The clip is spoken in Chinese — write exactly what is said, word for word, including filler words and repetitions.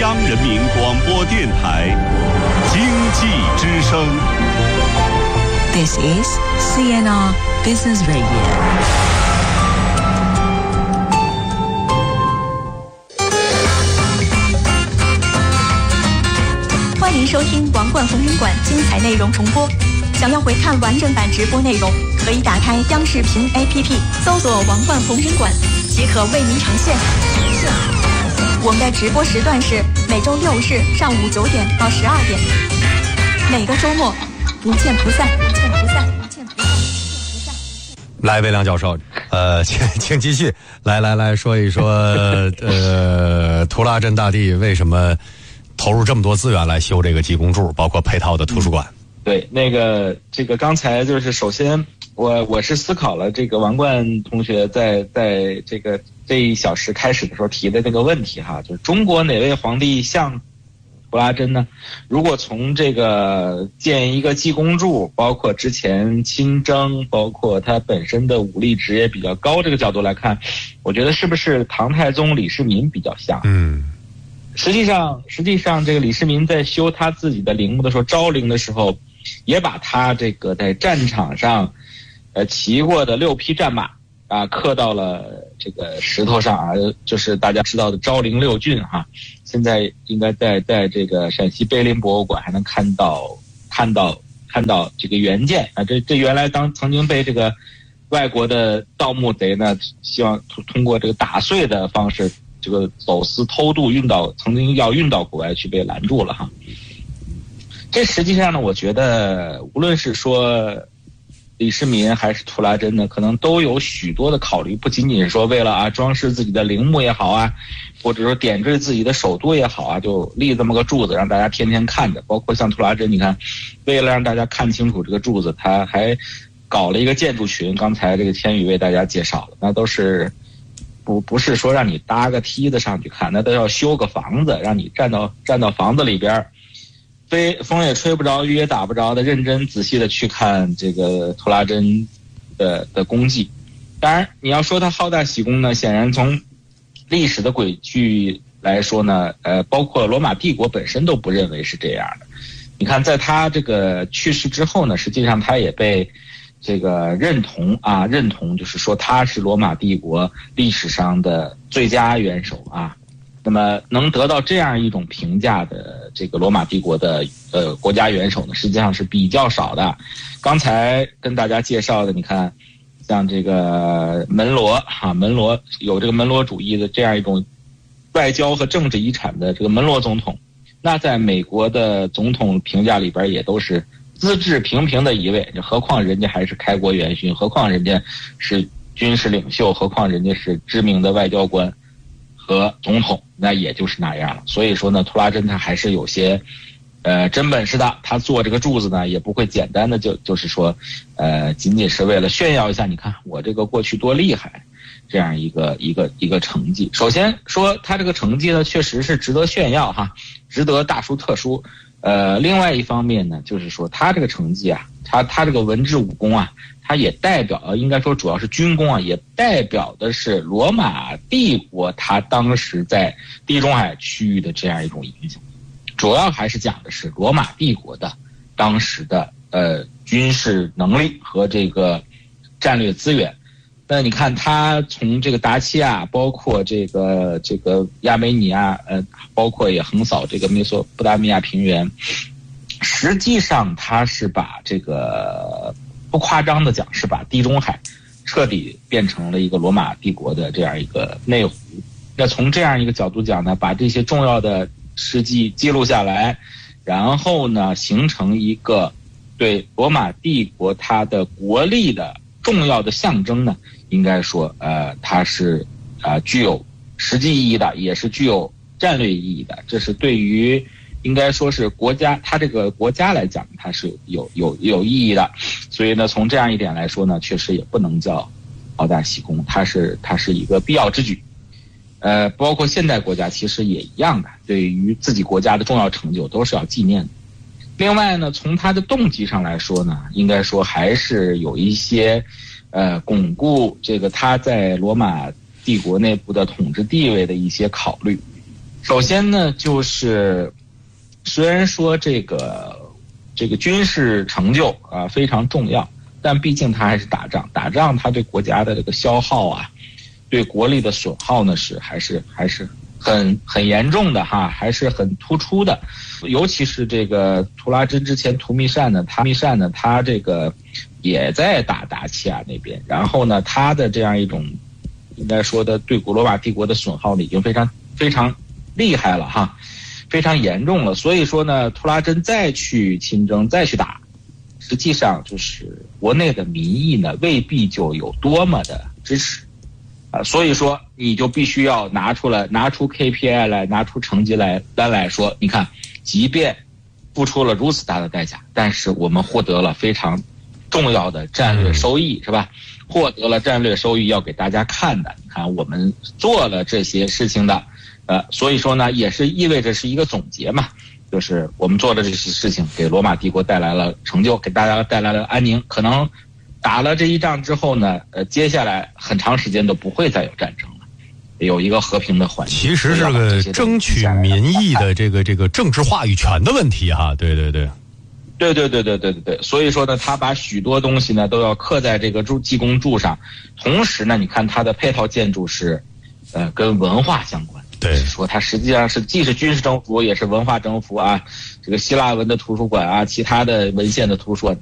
央人民广播电台经济之声。 This is C N R Business Radio。 欢迎收听王冠红云馆精彩内容重播。想要回看完整版直播内容，可以打开央视频 A P P， 搜索王冠红云馆，即可为您呈现。我们的直播时段是每周六日上午九点到十二点，每个周末不见不散，不见不散，不见不散。 来，魏亮教授，呃，请请继续，来来来说一说，呃，图拉真大帝为什么投入这么多资源来修这个济公柱，包括配套的图书馆？ 嗯、对，那个这个刚才就是首先我我是思考了这个王冠同学在在这个这一小时开始的时候提的那个问题哈，就是中国哪位皇帝像图拉真呢？如果从这个建一个济公柱，包括之前亲征，包括他本身的武力值也比较高这个角度来看，我觉得是不是唐太宗李世民比较像？ 嗯。 实际上，实际上，这个李世民在修他自己的陵墓的时候，昭陵的时候，也把他这个在战场上，呃，骑过的六匹战马啊，刻到了这个石头上啊，就是大家知道的昭陵六骏哈。现在应该在在这个陕西碑林博物馆还能看到看到看到这个原件啊，这这原来当曾经被这个外国的盗墓贼呢，希望通过这个打碎的方式。这个走私偷渡运到曾经要运到国外去被拦住了哈，这实际上呢，我觉得无论是说李世民还是图拉真呢，可能都有许多的考虑，不仅仅是说为了啊装饰自己的陵墓也好啊，或者说点缀自己的首都也好啊，就立这么个柱子让大家天天看着。包括像图拉真，你看，为了让大家看清楚这个柱子，他还搞了一个建筑群，刚才这个千羽为大家介绍了，那都是。不不是说让你搭个梯子上去看，那都要修个房子，让你站到站到房子里边，非风也吹不着，雨也打不着的，认真仔细的去看这个图拉真的的功绩。当然，你要说他好大喜功呢，显然从历史的轨迹来说呢，呃，包括罗马帝国本身都不认为是这样的。你看，在他这个去世之后呢，实际上他也被。这个认同啊，认同就是说他是罗马帝国历史上的最佳元首啊。那么能得到这样一种评价的这个罗马帝国的呃国家元首呢，实际上是比较少的。刚才跟大家介绍的，你看，像这个门罗哈，门罗有这个门罗主义的这样一种外交和政治遗产的这个门罗总统，那在美国的总统评价里边也都是。资质平平的一位，何况人家还是开国元勋，何况人家是军事领袖，何况人家是知名的外交官和总统，那也就是那样了。所以说呢，图拉真他还是有些呃真本事的，他做这个柱子呢也不会简单的就就是说呃仅仅是为了炫耀一下，你看我这个过去多厉害这样一个一个一个成绩。首先说他这个成绩呢确实是值得炫耀哈，值得大书特书。呃，另外一方面呢，就是说他这个成绩啊，他他这个文治武功啊，他也代表，应该说主要是军功啊，也代表的是罗马帝国他当时在地中海区域的这样一种影响，主要还是讲的是罗马帝国的当时的呃军事能力和这个战略资源。那你看他从这个达契亚，包括这个这个亚美尼亚，呃，包括也横扫这个美索不达米亚平原，实际上他是把这个不夸张的讲，是把地中海彻底变成了一个罗马帝国的这样一个内湖。那从这样一个角度讲呢，把这些重要的事迹记录下来，然后呢，形成一个对罗马帝国它的国力的重要的象征呢。应该说，呃，它是呃具有实际意义的，也是具有战略意义的。这是对于应该说是国家，它这个国家来讲，它是有有有意义的。所以呢，从这样一点来说呢，确实也不能叫好大喜功，它是它是一个必要之举。呃，包括现代国家其实也一样的，对于自己国家的重要成就都是要纪念的。另外呢，从它的动机上来说呢，应该说还是有一些。呃，巩固这个他在罗马帝国内部的统治地位的一些考虑。 首先呢，就是虽然说这个这个军事成就啊非常重要，但毕竟它还是打仗，打仗它对国家的这个消耗啊，对国力的损耗呢是还是还是很很严重的哈，还是很突出的。尤其是这个图拉真之前图密善呢，他密善呢，他这个也在打达契亚那边，然后呢，他的这样一种应该说的对古罗马帝国的损耗呢，已经非常非常厉害了哈，非常严重了。所以说呢，图拉真再去亲征再去打，实际上就是国内的民意呢未必就有多么的支持啊，所以说你就必须要拿出来拿出 K P I 来，拿出成绩来单来说，你看即便付出了如此大的代价，但是我们获得了非常重要的战略收益，是吧？获得了战略收益要给大家看的，你看我们做了这些事情的，呃，所以说呢，也是意味着是一个总结嘛，就是我们做的这些事情给罗马帝国带来了成就，给大家带来了安宁。可能打了这一仗之后呢，呃，接下来很长时间都不会再有战争了，有一个和平的环境。 其实是个争取民意的这个这个政治话语权的问题哈，对对对。 对对对对对对对，所以说呢，他把许多东西呢都要刻在这个筑济公柱上，同时呢，你看它的配套建筑是，呃，跟文化相关。 对， 说它实际上是既是军事征服，也是文化征服啊。这个希腊文的图书馆啊，其他的文献的图书馆